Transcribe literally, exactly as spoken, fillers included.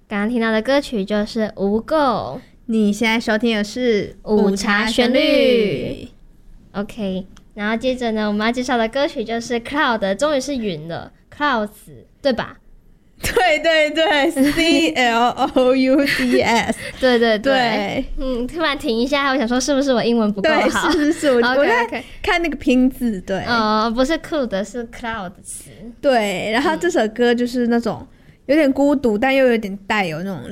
刚刚听到的歌曲就是《无垢》。 你现在收听的是午茶旋律。OK， 然后接着呢，我们要介绍的歌曲就是 Cloud， 终于是云了 ，Clouds， 对吧？ 对对对，C L O U D S， 对对 对, 对， 嗯，突然停一下，我想说是不是我英文不够好？ 对，是是是，我 okay, 我在 okay. 看那个拼字，对， 呃，不是 cool 是 cloud 词， 对，然后这首歌就是那种有点孤独，但又有点带有那种